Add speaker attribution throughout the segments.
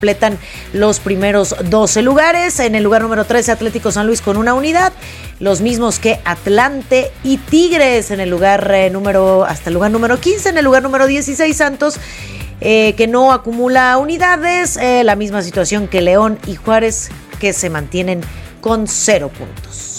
Speaker 1: completan los primeros 12 lugares. En el lugar número 13, Atlético San Luis con 1 unidad, los mismos que Atlante y Tigres. En el lugar hasta el lugar número 15, en el lugar número 16, Santos, que no acumula unidades, la misma situación que León y Juárez, que se mantienen con 0 puntos.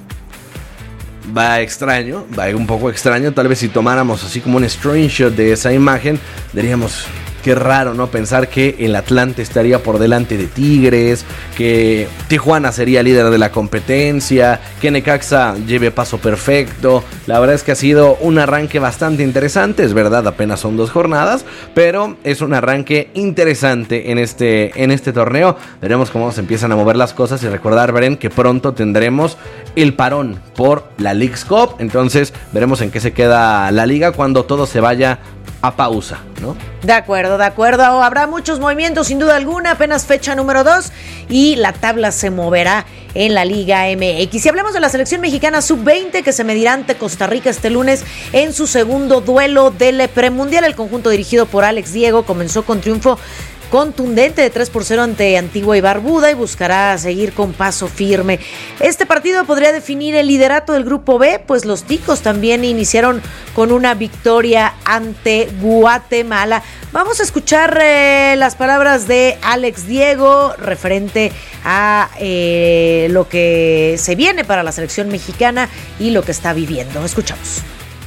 Speaker 2: Va un poco extraño, tal vez si tomáramos así como un screenshot de esa imagen, diríamos... Qué raro, ¿no? Pensar que el Atlante estaría por delante de Tigres, que Tijuana sería líder de la competencia, que Necaxa lleve paso perfecto. La verdad es que ha sido un arranque bastante interesante, es verdad, apenas son 2 jornadas, pero es un arranque interesante en este torneo. Veremos cómo se empiezan a mover las cosas y recordar, Beren, que pronto tendremos el parón por la Leagues Cup, entonces veremos en qué se queda la liga cuando todo se vaya a pausa, ¿no?
Speaker 1: De acuerdo. Habrá muchos movimientos, sin duda alguna. Apenas fecha número 2 y la tabla se moverá en la Liga MX. Y hablemos de la selección mexicana sub-20 que se medirá ante Costa Rica este lunes en su segundo duelo del premundial. El conjunto dirigido por Alex Diego comenzó con triunfo contundente de 3-0 ante Antigua y Barbuda y buscará seguir con paso firme. Este partido podría definir el liderato del grupo B, pues los ticos también iniciaron con una victoria ante Guatemala. Vamos a escuchar las palabras de Alex Diego referente a lo que se viene para la selección mexicana y lo que está viviendo. Escuchamos.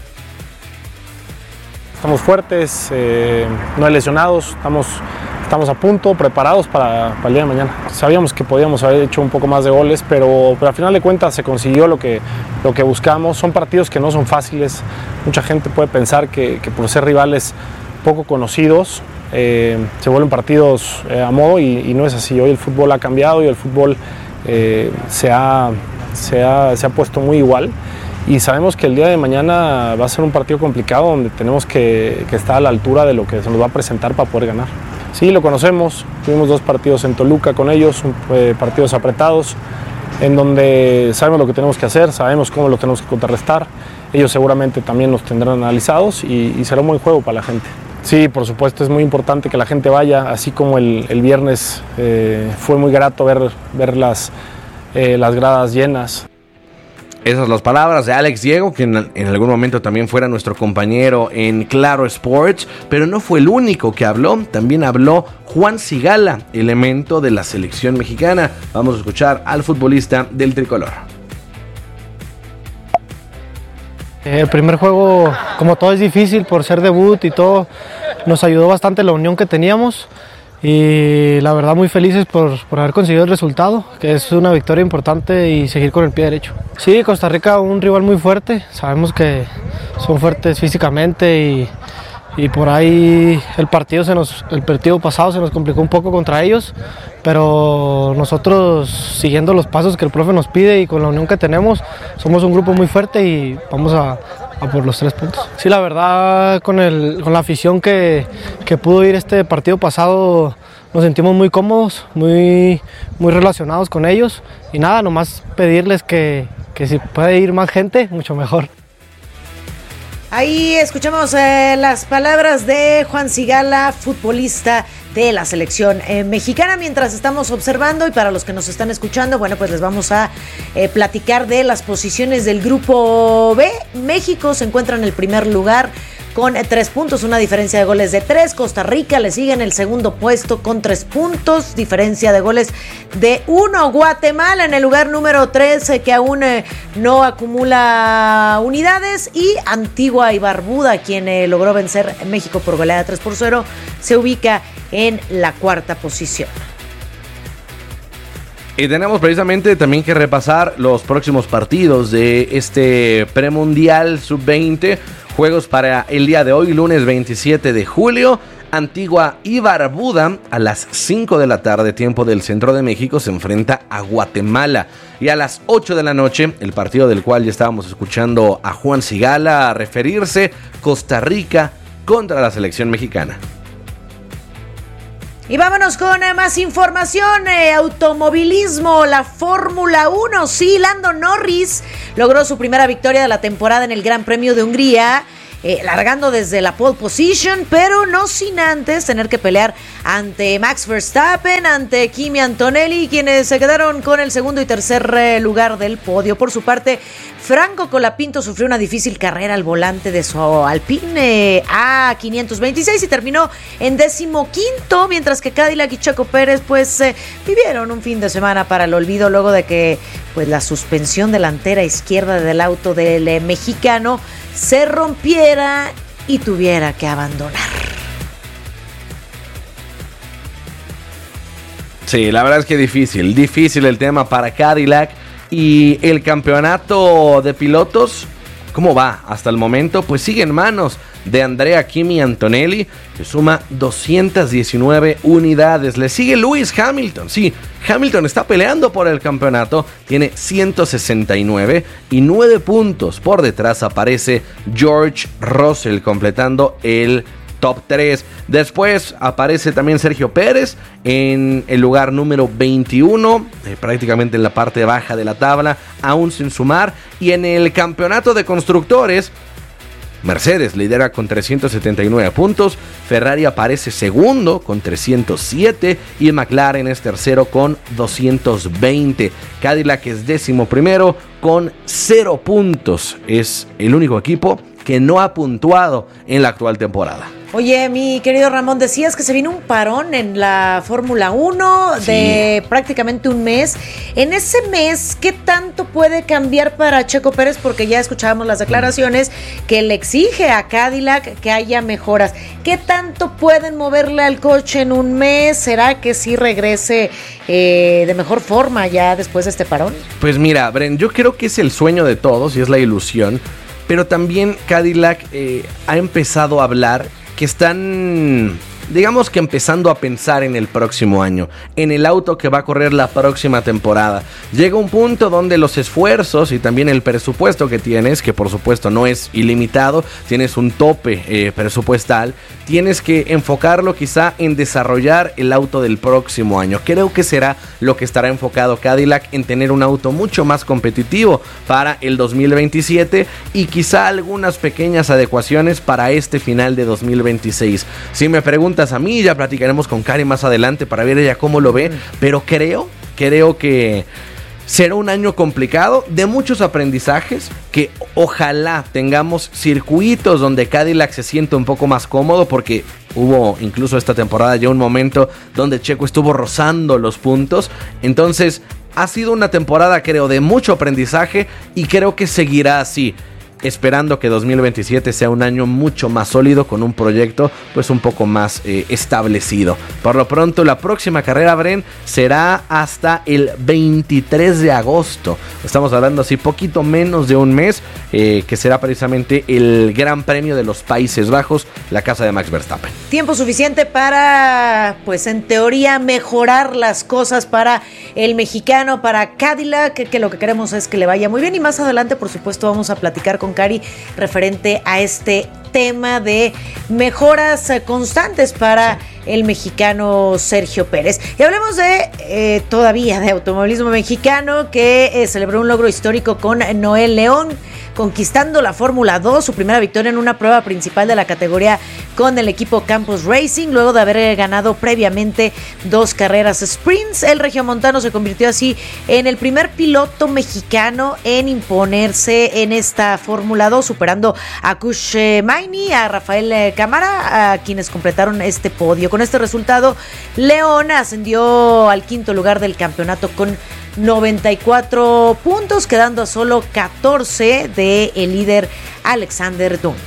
Speaker 3: Estamos fuertes, no hay lesionados, estamos a punto, preparados para el día de mañana. Sabíamos que podíamos haber hecho un poco más de goles, pero al final de cuentas se consiguió lo que buscamos. Son partidos que no son fáciles. Mucha gente puede pensar que por ser rivales poco conocidos se vuelven partidos a modo y no es así. Hoy el fútbol ha cambiado y el fútbol se ha puesto muy igual. Y sabemos que el día de mañana va a ser un partido complicado donde tenemos que estar a la altura de lo que se nos va a presentar para poder ganar. Sí, lo conocemos, tuvimos 2 partidos en Toluca con ellos, partidos apretados, en donde sabemos lo que tenemos que hacer, sabemos cómo lo tenemos que contrarrestar. Ellos seguramente también nos tendrán analizados y será un buen juego para la gente. Sí, por supuesto, es muy importante que la gente vaya, así como el viernes fue muy grato ver las gradas llenas.
Speaker 2: Esas son las palabras de Alex Diego, que en algún momento también fuera nuestro compañero en Claro Sports, pero no fue el único que habló, también habló Juan Sigala, elemento de la selección mexicana. Vamos a escuchar al futbolista del tricolor.
Speaker 4: El primer juego, como todo es difícil por ser debut y todo, nos ayudó bastante la unión que teníamos. Y la verdad muy felices por haber conseguido el resultado, que es una victoria importante y seguir con el pie derecho. Sí, Costa Rica un rival muy fuerte, sabemos que son fuertes físicamente y por ahí el partido pasado se nos complicó un poco contra ellos, pero nosotros siguiendo los pasos que el profe nos pide y con la unión que tenemos, somos un grupo muy fuerte y vamos a por los 3 puntos. Sí, la verdad, con la afición que pudo ir este partido pasado, nos sentimos muy cómodos, muy relacionados con ellos. Y nada, nomás pedirles que si puede ir más gente, mucho mejor.
Speaker 1: Ahí escuchamos las palabras de Juan Sigala, futbolista de la selección mexicana. Mientras estamos observando y para los que nos están escuchando, bueno, pues les vamos a platicar de las posiciones del grupo B. México se encuentra en el primer lugar con 3 puntos, una diferencia de goles de 3. Costa Rica le sigue en el segundo puesto con 3 puntos, diferencia de goles de 1. Guatemala en el lugar número 3, que aún no acumula unidades. Y Antigua y Barbuda, quien logró vencer a México por goleada 3-0, se ubica en la 4ª posición.
Speaker 2: Y tenemos precisamente también que repasar los próximos partidos de este premundial sub-20. Juegos para el día de hoy, lunes 27 de julio. Antigua y Barbuda a las 5 de la tarde, tiempo del centro de México, se enfrenta a Guatemala. Y a las 8 de la noche, el partido del cual ya estábamos escuchando a Juan Sigala referirse, Costa Rica contra la selección mexicana.
Speaker 1: Y vámonos con más información. Automovilismo, la Fórmula 1. Sí, Lando Norris logró su primera victoria de la temporada en el Gran Premio de Hungría. largando desde la pole position, pero no sin antes tener que pelear ante Max Verstappen, ante Kimi Antonelli, quienes se quedaron con el segundo y tercer lugar del podio. Por su parte, Franco Colapinto sufrió una difícil carrera al volante de su Alpine A526 y terminó en 15º, mientras que Cadillac y Checo Pérez pues vivieron un fin de semana para el olvido luego de que pues la suspensión delantera izquierda del auto del mexicano se rompiera y tuviera que abandonar.
Speaker 2: Sí, la verdad es que difícil el tema para Cadillac. Y el campeonato de pilotos, ¿cómo va? Hasta el momento, pues sigue en manos de Andrea Kimi Antonelli, que suma 219 unidades. Le sigue Lewis Hamilton. Sí, Hamilton está peleando por el campeonato, tiene 169 y 9 puntos. Por detrás aparece George Russell completando el top 3. Después aparece también Sergio Pérez en el lugar número 21, prácticamente en la parte baja de la tabla, aún sin sumar. Y en el campeonato de constructores, Mercedes lidera con 379 puntos, Ferrari aparece segundo con 307 y McLaren es tercero con 220. Cadillac es 11º con 0 puntos. Es el único equipo que no ha puntuado en la actual temporada.
Speaker 1: Oye, mi querido Ramón, decías que se vino un parón en la Fórmula 1 de prácticamente un mes. En ese mes, ¿qué tanto puede cambiar para Checo Pérez? Porque ya escuchábamos las declaraciones que le exige a Cadillac que haya mejoras. ¿Qué tanto pueden moverle al coche en un mes? ¿Será que sí regrese de mejor forma ya después de este parón?
Speaker 2: Pues mira, Bren, yo creo que es el sueño de todos y es la ilusión. Pero también Cadillac ha empezado a hablar que están, digamos que empezando a pensar en el próximo año, en el auto que va a correr la próxima temporada. Llega un punto donde los esfuerzos y también el presupuesto que tienes, que por supuesto no es ilimitado, tienes un tope presupuestal, tienes que enfocarlo quizá en desarrollar el auto del próximo año. Creo que será lo que estará enfocado Cadillac, en tener un auto mucho más competitivo para el 2027 y quizá algunas pequeñas adecuaciones para este final de 2026. Si me preguntas a mí, ya platicaremos con Cari más adelante para ver ella cómo lo ve, pero creo que será un año complicado, de muchos aprendizajes, que ojalá tengamos circuitos donde Cadillac se sienta un poco más cómodo, porque hubo incluso esta temporada ya un momento donde Checo estuvo rozando los puntos. Entonces ha sido una temporada, creo, de mucho aprendizaje y creo que seguirá así, esperando que 2027 sea un año mucho más sólido, con un proyecto pues un poco más establecido. Por lo pronto, la próxima carrera, Bren, será hasta el 23 de agosto. Estamos hablando así poquito menos de un mes, que será precisamente el Gran Premio de los Países Bajos, la casa de Max Verstappen.
Speaker 1: Tiempo suficiente para, pues en teoría, mejorar las cosas para el mexicano, para Cadillac, que lo que queremos es que le vaya muy bien. Y más adelante, por supuesto, vamos a platicar con Cari referente a este tema de mejoras constantes para el mexicano Sergio Pérez. Y hablemos de todavía de automovilismo mexicano, que celebró un logro histórico con Noel León, conquistando la Fórmula 2, su primera victoria en una prueba principal de la categoría con el equipo Campos Racing, luego de haber ganado previamente 2 carreras sprints. El regiomontano se convirtió así en el primer piloto mexicano en imponerse en esta Fórmula 2, superando a Kush Maini, a Rafael Cámara, a quienes completaron este podio. Con este resultado, León ascendió al 5º lugar del campeonato con 94 puntos, quedando a solo 14 del líder Alexander Dunn.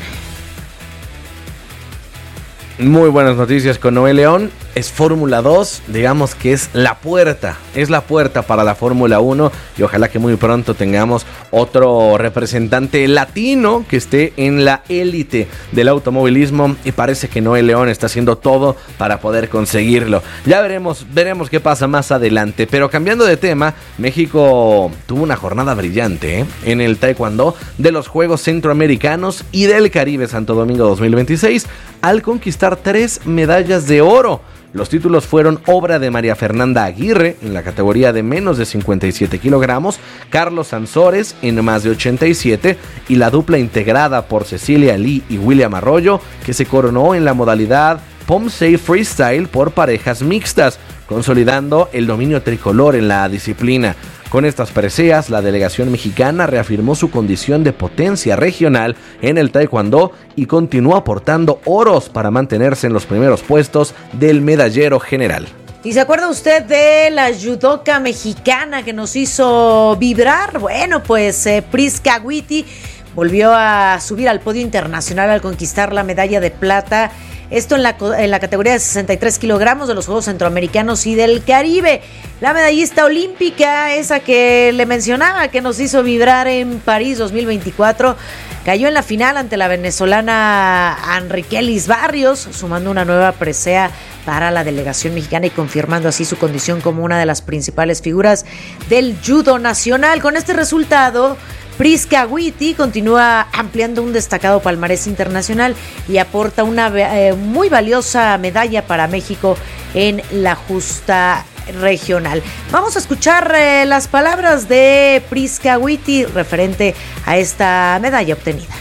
Speaker 2: Muy buenas noticias con Noel León. Es Fórmula 2, digamos que es la puerta para la Fórmula 1, y ojalá que muy pronto tengamos otro representante latino que esté en la élite del automovilismo, y parece que Noel León está haciendo todo para poder conseguirlo. Ya veremos qué pasa más adelante. Pero cambiando de tema, México tuvo una jornada brillante en el taekwondo de los Juegos Centroamericanos y del Caribe Santo Domingo 2026, al conquistar 3 medallas de oro. Los títulos fueron obra de María Fernanda Aguirre en la categoría de menos de 57 kilogramos, Carlos Sansores en más de 87 y la dupla integrada por Cecilia Lee y William Arroyo, que se coronó en la modalidad Pomsei Freestyle por parejas mixtas, consolidando el dominio tricolor en la disciplina. Con estas preseas, la delegación mexicana reafirmó su condición de potencia regional en el taekwondo y continuó aportando oros para mantenerse en los primeros puestos del medallero general.
Speaker 1: ¿Y se acuerda usted de la judoka mexicana que nos hizo vibrar? Bueno, pues Priska Witty volvió a subir al podio internacional al conquistar la medalla de plata. Esto en la categoría de 63 kilogramos de los Juegos Centroamericanos y del Caribe. La medallista olímpica, esa que le mencionaba, que nos hizo vibrar en París 2024, cayó en la final ante la venezolana Enriquelis Barrios, sumando una nueva presea para la delegación mexicana y confirmando así su condición como una de las principales figuras del judo nacional. Con este resultado, Priska Witty continúa ampliando un destacado palmarés internacional y aporta una muy valiosa medalla para México en la justa regional. Vamos a escuchar las palabras de Priska Witty referente a esta medalla obtenida.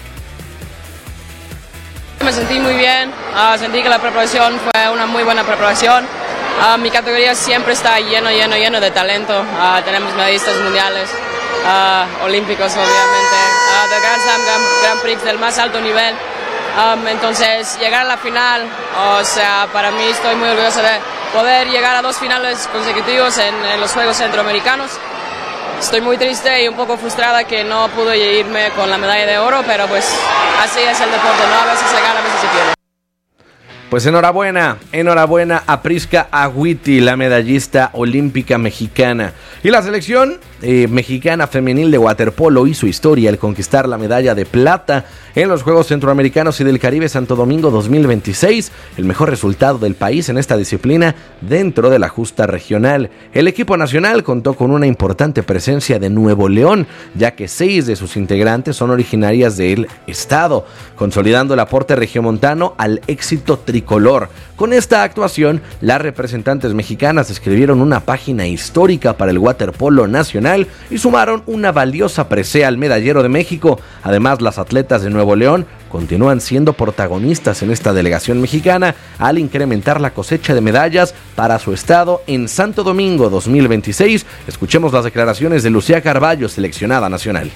Speaker 5: Me sentí muy bien, sentí que la preparación fue una muy buena preparación. Mi categoría siempre está lleno de talento. Tenemos medallistas mundiales, olímpicos obviamente, de Grand Slam, Grand Prix del más alto nivel. Entonces llegar a la final, o sea, para mí estoy muy orgulloso de poder llegar a 2 finales consecutivos en los Juegos Centroamericanos. Estoy muy triste y un poco frustrada que no pude irme con la medalla de oro, pero pues así es el deporte, ¿no? A veces se gana, a veces se pierde.
Speaker 2: Pues enhorabuena a Priska Witty, la medallista olímpica mexicana. Y la selección mexicana femenil de waterpolo hizo historia al conquistar la medalla de plata en los Juegos Centroamericanos y del Caribe Santo Domingo 2026, el mejor resultado del país en esta disciplina dentro de la justa regional. El equipo nacional contó con una importante presencia de Nuevo León, ya que 6 de sus integrantes son originarias del estado, consolidando el aporte regiomontano al éxito tricolor. Con esta actuación, las representantes mexicanas escribieron una página histórica para el waterpolo nacional y sumaron una valiosa presea al medallero de México. Además, las atletas de Nuevo León continúan siendo protagonistas en esta delegación mexicana al incrementar la cosecha de medallas para su estado en Santo Domingo 2026. Escuchemos las declaraciones de Lucía Carballo, seleccionada nacional.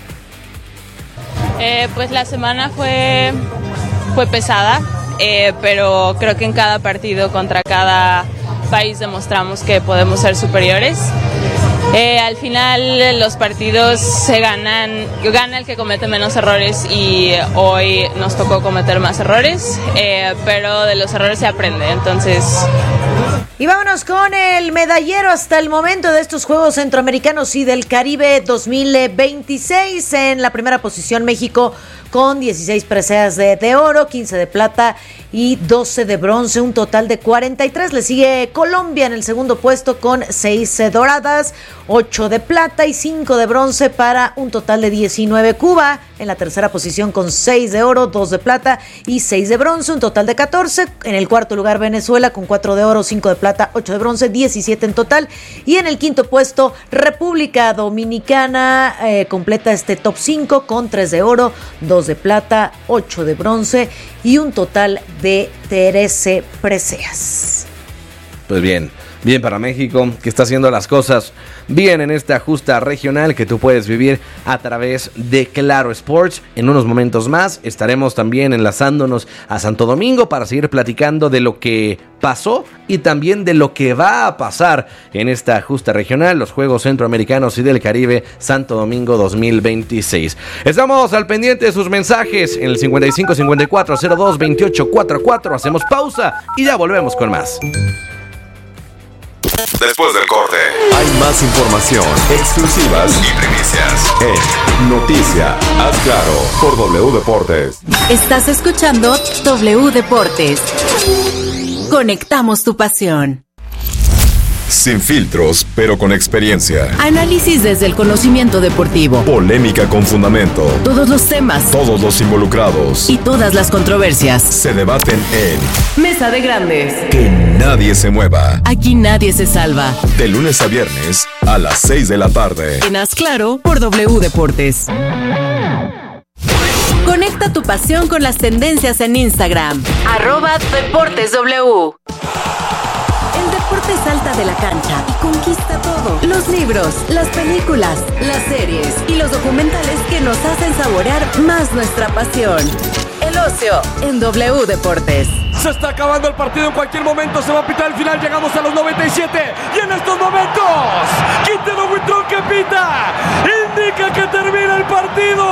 Speaker 6: Pues la semana fue pesada, pero creo que en cada partido contra cada país demostramos que podemos ser superiores. Al final los partidos gana el que comete menos errores y hoy nos tocó cometer más errores, pero de los errores se aprende, entonces...
Speaker 1: Y vámonos con el medallero hasta el momento de estos Juegos Centroamericanos y del Caribe 2026. En la primera posición México con 16 preseas de oro, 15 de plata y 12 de bronce, un total de 43. Le sigue Colombia en el segundo puesto con 6 doradas, 8 de plata y 5 de bronce para un total de 19. Cuba en la tercera posición con 6 de oro, 2 de plata y 6 de bronce, un total de 14. En el cuarto lugar Venezuela con 4 de oro, 5 de plata, 8 de bronce, 17 en total. Y en el quinto puesto República Dominicana completa este top 5 con 3 de oro, 2 de plata, 8 de bronce y un total de 13 preseas.
Speaker 2: Pues bien para México, que está haciendo las cosas bien en esta justa regional que tú puedes vivir a través de Claro Sports. En unos momentos más estaremos también enlazándonos a Santo Domingo para seguir platicando de lo que pasó y también de lo que va a pasar en esta justa regional, los Juegos Centroamericanos y del Caribe Santo Domingo 2026. Estamos al pendiente de sus mensajes en el 55 54 02 28 44. Hacemos pausa y ya volvemos con más.
Speaker 7: Después del corte, hay más información, exclusivas y primicias en Noticia. Haz Claro por W Deportes.
Speaker 8: Estás escuchando W Deportes. Conectamos tu pasión.
Speaker 7: Sin filtros, pero con experiencia.
Speaker 8: Análisis desde el conocimiento deportivo.
Speaker 7: Polémica con fundamento.
Speaker 8: Todos los temas.
Speaker 7: Todos los involucrados.
Speaker 8: Y todas las controversias.
Speaker 7: Se debaten en
Speaker 8: Mesa de Grandes.
Speaker 7: Que nadie se mueva.
Speaker 8: Aquí nadie se salva.
Speaker 7: De lunes a viernes a las 6 de la tarde.
Speaker 8: En Haz Claro por W Deportes. Conecta tu pasión con las tendencias en Instagram. @DeportesW. El deporte salta de la cancha y conquista todo. Los libros, las películas, las series y los documentales que nos hacen saborear más nuestra pasión. El ocio en W Deportes.
Speaker 9: Se está acabando el partido, en cualquier momento se va a pitar el final, llegamos a los 97 y en estos momentos Quintero Huitrón que pita, indica que termina el partido.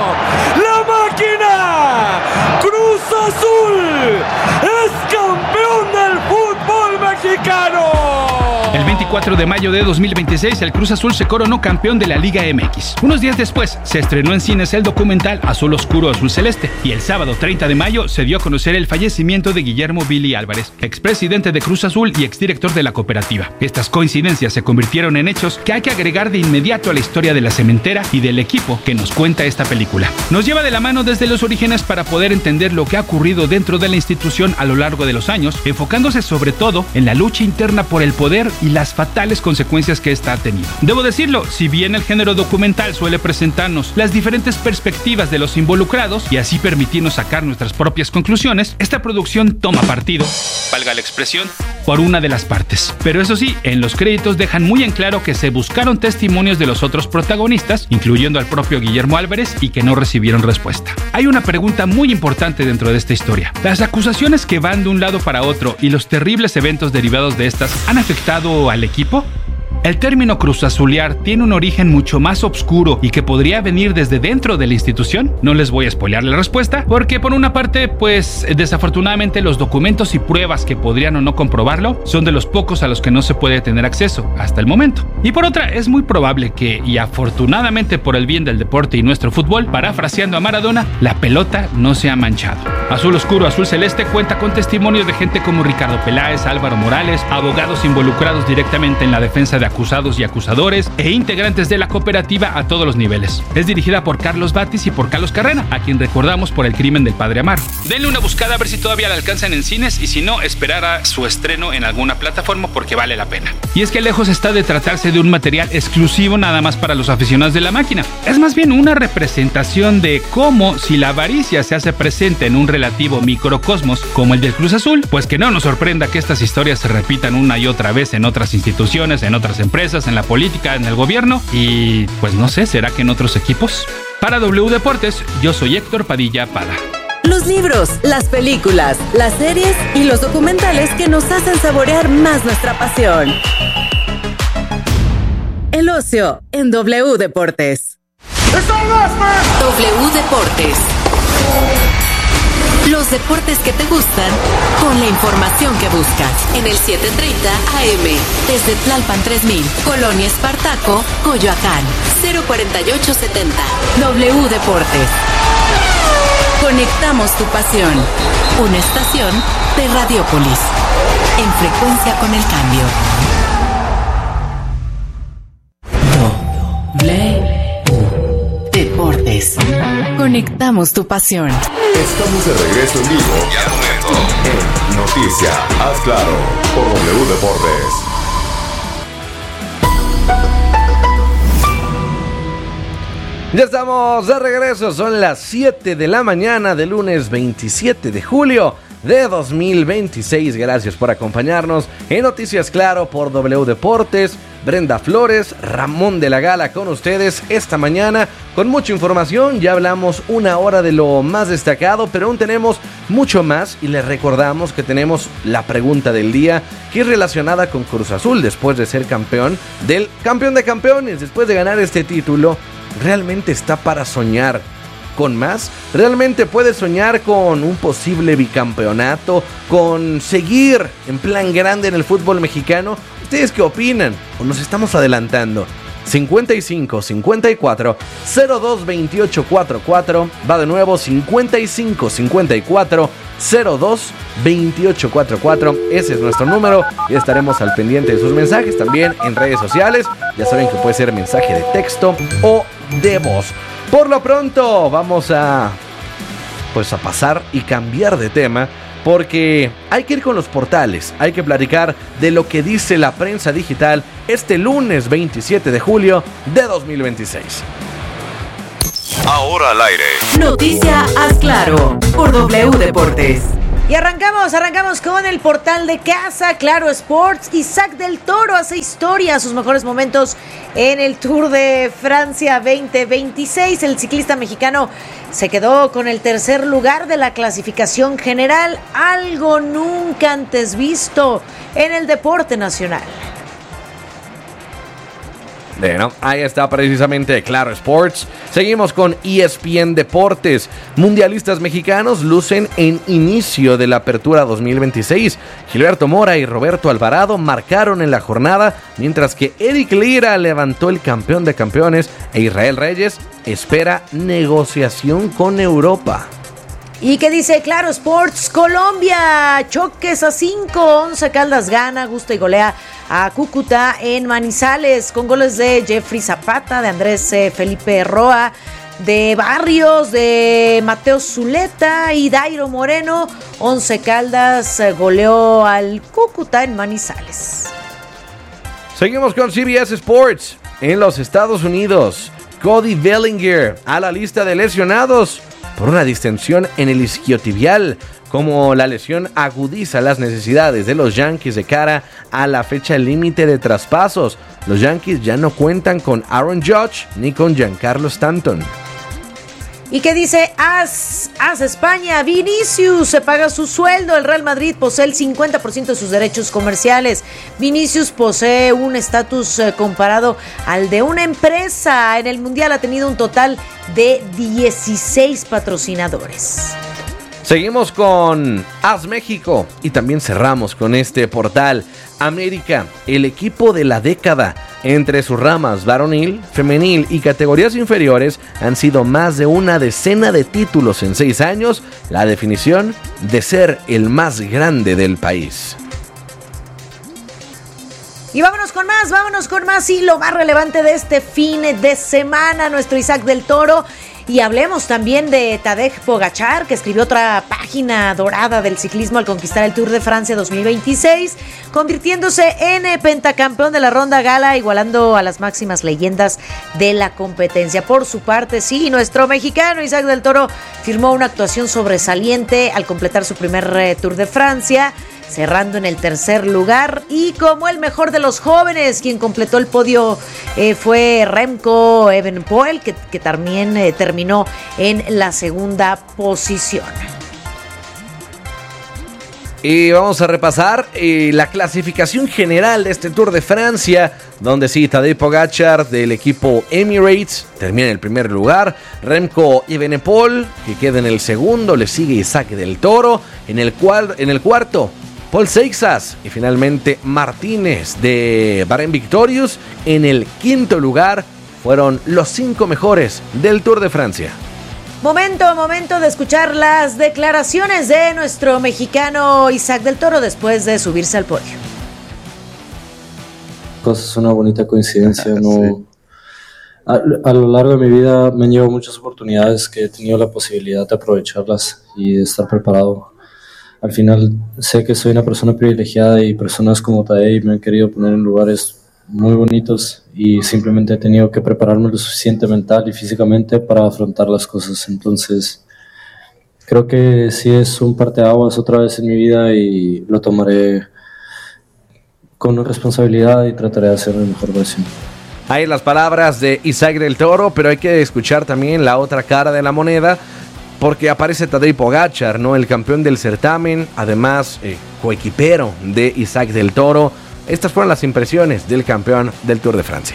Speaker 9: La máquina Cruz Azul es campeón del fútbol mexicano.
Speaker 10: El 24 de mayo de 2026, el Cruz Azul se coronó campeón de la Liga MX. Unos días después, se estrenó en cines el documental Azul Oscuro, Azul Celeste. Y el sábado 30 de mayo se dio a conocer el fallecimiento de Guillermo Billy Álvarez, expresidente de Cruz Azul y exdirector de la cooperativa. Estas coincidencias se convirtieron en hechos que hay que agregar de inmediato a la historia de la cementera y del equipo que nos cuenta esta película. Nos lleva de la mano desde los orígenes para poder entender lo que ha ocurrido dentro de la institución a lo largo de los años, enfocándose sobre todo en la lucha interna por el poder y las fatales consecuencias que esta ha tenido. Debo decirlo, si bien el género documental suele presentarnos las diferentes perspectivas de los involucrados y así permitirnos sacar nuestras propias conclusiones, esta producción toma partido, valga la expresión, por una de las partes. Pero eso sí, en los créditos dejan muy en claro que se buscaron testimonios de los otros protagonistas, incluyendo al propio Guillermo Álvarez, y que no recibieron respuesta. Hay una pregunta muy importante dentro de esta historia. ¿Las acusaciones que van de un lado para otro y los terribles eventos derivados de estas han afectado al equipo? El término cruzazulear tiene un origen mucho más oscuro y que podría venir desde dentro de la institución. No les voy a spoilear la respuesta, porque por una parte, pues desafortunadamente los documentos y pruebas que podrían o no comprobarlo son de los pocos a los que no se puede tener acceso hasta el momento. Y por otra, es muy probable que, y afortunadamente por el bien del deporte y nuestro fútbol, parafraseando a Maradona, la pelota no se ha manchado. Azul Oscuro, Azul Celeste cuenta con testimonios de gente como Ricardo Peláez, Álvaro Morales, abogados involucrados directamente en la defensa de acusados y acusadores e integrantes de la cooperativa a todos los niveles. Es dirigida por Carlos Batis y por Carlos Carrera, a quien recordamos por El crimen del padre Amaro. Denle una buscada a ver si todavía la alcanzan en cines y si no, esperar a su estreno en alguna plataforma porque vale la pena. Y es que lejos está de tratarse de un material exclusivo nada más para los aficionados de la máquina. Es más bien una representación de cómo, si la avaricia se hace presente en un relativo microcosmos como el del Cruz Azul, pues que no nos sorprenda que estas historias se repitan una y otra vez en otras instituciones, en otras empresas, en la política, en el gobierno y pues no sé, ¿será que en otros equipos? Para W Deportes, yo soy Héctor Padilla Pada.
Speaker 8: Los libros, las películas, las series y los documentales que nos hacen saborear más nuestra pasión. El ocio en W Deportes. W Deportes. Los deportes que te gustan con la información que buscas. En el 730 AM, desde Tlalpan 3000, Colonia Espartaco, Coyoacán, 04870. W Deportes. Conectamos tu pasión. Una estación de Radiópolis. En frecuencia con el cambio. W Deportes. Conectamos tu pasión.
Speaker 7: Estamos de regreso en vivo y al momento en Noticia, haz claro, por W Deportes.
Speaker 2: Ya estamos de regreso, son las 7 de la mañana de lunes 27 de julio de 2026. Gracias por acompañarnos en Noticias Claro por W Deportes. Brenda Flores, Ramón de la Gala con ustedes esta mañana con mucha información. Ya hablamos una hora de lo más destacado, pero aún tenemos mucho más y les recordamos que tenemos la pregunta del día, que es relacionada con Cruz Azul después de ser campeón del campeón de campeones, después de ganar este título. ¿Realmente está para soñar con más? ¿Realmente puede soñar con un posible bicampeonato? ¿Con seguir en plan grande en el fútbol mexicano? ¿Ustedes qué opinan? ¿O nos estamos adelantando? 55 54 02 28 44. Va de nuevo 55 54 02 28 44. Ese es nuestro número y estaremos al pendiente de sus mensajes también en redes sociales. Ya saben que puede ser mensaje de texto o de voz. Por lo pronto vamos a pasar y cambiar de tema, porque hay que ir con los portales, hay que platicar de lo que dice la prensa digital este lunes 27 de julio de 2026.
Speaker 7: Ahora al aire.
Speaker 8: Noticia Haz Claro por W Deportes.
Speaker 1: Y arrancamos con el portal de casa, Claro Sports. Isaac del Toro hace historia, sus mejores momentos en el Tour de Francia 2026. El ciclista mexicano se quedó con el tercer lugar de la clasificación general, algo nunca antes visto en el deporte nacional.
Speaker 2: Bueno, ahí está precisamente Claro Sports. Seguimos con ESPN Deportes. Mundialistas mexicanos lucen en inicio de la Apertura 2026. Gilberto Mora y Roberto Alvarado marcaron en la jornada, mientras que Eric Lira levantó el campeón de campeones e Israel Reyes espera negociación con Europa.
Speaker 1: ¿Y qué dice Claro Sports? Colombia, choques a 5, 11 Caldas gana, gusta y golea a Cúcuta en Manizales, con goles de Jeffrey Zapata, de Andrés Felipe Roa, de Barrios, de Mateo Zuleta y Dairo Moreno. 11 Caldas goleó al Cúcuta en Manizales.
Speaker 2: Seguimos con CBS Sports. En los Estados Unidos, Cody Bellinger a la lista de lesionados por una distensión en el isquiotibial. Como la lesión agudiza las necesidades de los Yankees de cara a la fecha límite de traspasos. Los Yankees ya no cuentan con Aaron Judge ni con Giancarlo Stanton.
Speaker 1: ¿Y qué dice AS España? Vinicius se paga su sueldo. El Real Madrid posee el 50% de sus derechos comerciales. Vinicius posee un estatus comparado al de una empresa. En el Mundial ha tenido un total de 16 patrocinadores.
Speaker 2: Seguimos con AS México y también cerramos con este portal. América, el equipo de la década. Entre sus ramas varonil, femenil y categorías inferiores han sido más de una decena de títulos en 6 años, la definición de ser el más grande del país.
Speaker 1: Y vámonos con más y lo más relevante de este fin de semana, nuestro Isaac del Toro. Y hablemos también de Tadej Pogačar, que escribió otra página dorada del ciclismo al conquistar el Tour de Francia 2026, convirtiéndose en pentacampeón de la Ronda Gala, igualando a las máximas leyendas de la competencia. Por su parte, sí, nuestro mexicano Isaac del Toro firmó una actuación sobresaliente al completar su primer Tour de Francia, cerrando en el tercer lugar, y como el mejor de los jóvenes, quien completó el podio fue Remco Evenepoel, que también terminó en la segunda posición.
Speaker 2: Y vamos a repasar la clasificación general de este Tour de Francia, donde sí, Tadej Pogačar del equipo Emirates termina en el primer lugar, Remco Evenepoel que queda en el segundo, le sigue Isaac del Toro en el cuarto, Paul Seixas y finalmente Martínez de Bahrain Victorious en el quinto lugar. Fueron los 5 mejores del Tour de Francia.
Speaker 1: Momento de escuchar las declaraciones de nuestro mexicano Isaac del Toro después de subirse al podio.
Speaker 11: Pues es una bonita coincidencia, ¿no? A lo largo de mi vida me han llevado muchas oportunidades que he tenido la posibilidad de aprovecharlas y de estar preparado. Al final sé que soy una persona privilegiada y personas como Tadej me han querido poner en lugares muy bonitos y simplemente he tenido que prepararme lo suficiente mental y físicamente para afrontar las cosas. Entonces creo que sí es un parteaguas otra vez en mi vida y lo tomaré con responsabilidad y trataré de hacer mi mejor versión.
Speaker 2: Ahí las palabras de Isaac del Toro, pero hay que escuchar también la otra cara de la moneda, porque aparece Tadej Pogačar, ¿no? El campeón del certamen, además coequipero de Isaac del Toro. Estas fueron las impresiones del campeón del Tour de Francia.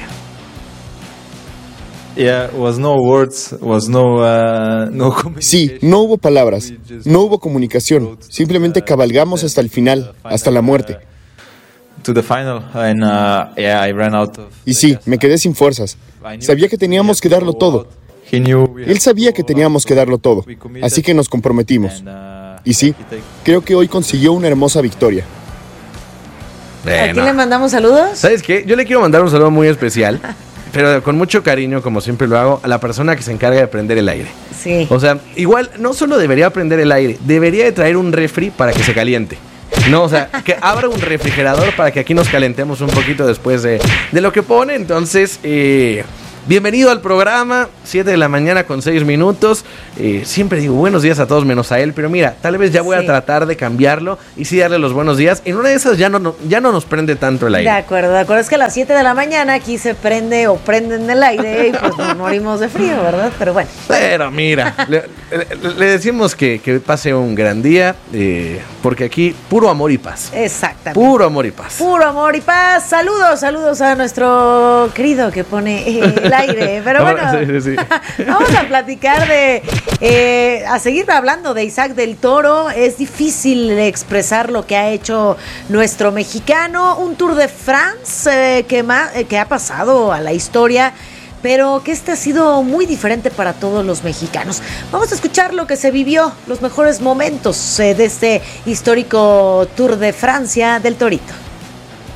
Speaker 12: Sí, no hubo palabras, no hubo comunicación, simplemente cabalgamos hasta el final, hasta la muerte.
Speaker 13: to the final, and I ran out of.
Speaker 12: Y sí, me quedé sin fuerzas. Sabía que teníamos que darlo todo. Él sabía que teníamos que darlo todo, así que nos comprometimos. Y sí, creo que hoy consiguió una hermosa victoria.
Speaker 1: ¿A quién le mandamos saludos?
Speaker 2: ¿Sabes qué? Yo le quiero mandar un saludo muy especial, pero con mucho cariño, como siempre lo hago, a la persona que se encarga de prender el aire.
Speaker 1: Sí.
Speaker 2: O sea, igual no solo debería prender el aire, debería de traer un refri para que se caliente. No, o sea, que abra un refrigerador para que aquí nos calentemos un poquito después de lo que pone. Entonces, bienvenido al programa, 7 de la mañana con 6 minutos. Siempre digo buenos días a todos menos a él, pero mira, tal vez ya voy a tratar de cambiarlo y sí darle los buenos días. En una de esas ya no nos prende tanto el aire.
Speaker 1: De acuerdo. Es que a las 7 de la mañana aquí se prende o prenden el aire y pues nos morimos de frío, ¿verdad? Pero bueno.
Speaker 2: Pero mira, le decimos que pase un gran día, porque aquí puro amor y paz.
Speaker 1: Exactamente.
Speaker 2: Puro amor y paz.
Speaker 1: Puro amor y paz. Saludos a nuestro querido que pone el aire. Pero bueno,
Speaker 2: sí.
Speaker 1: Vamos a platicar a seguir hablando de Isaac del Toro. Es difícil expresar lo que ha hecho nuestro mexicano. Un Tour de France que ha pasado a la historia, pero que ha sido muy diferente para todos los mexicanos. Vamos a escuchar lo que se vivió, los mejores momentos de este histórico Tour de Francia del Torito.